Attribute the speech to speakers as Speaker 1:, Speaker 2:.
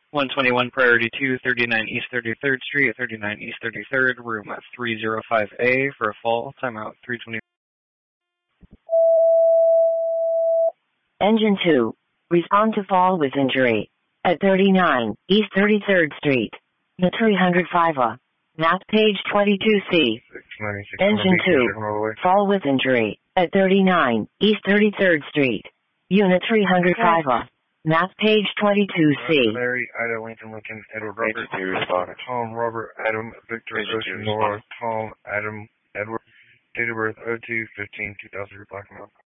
Speaker 1: 121 Priority 2, 39 East 33rd Street, 39 East 33rd, room 305A for a fall. Timeout 320.
Speaker 2: Engine 2. Respond to fall with injury. At 39 East 33rd Street. The 305A. Map page 22C. Engine 2. Fall with injury. At 39 East 33rd Street. Unit 305A. Map page 22C.
Speaker 3: Larry, Ida, Lincoln, Lincoln, Edward, Robert, Tom, Robert, Adam, Victor, Ocean, Nora, Tom, Adam, Edward, date of birth 02/15/2000, Black Mountain.